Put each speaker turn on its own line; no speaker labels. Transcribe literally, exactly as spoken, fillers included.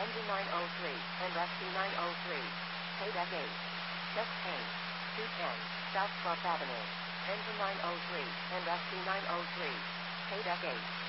Engine nine oh three, and Rescue nine oh three. Paydeck eight. Chest pain. two ten, South twelfth Avenue. Engine nine oh three, and Rescue nine oh three. Paydeck eight.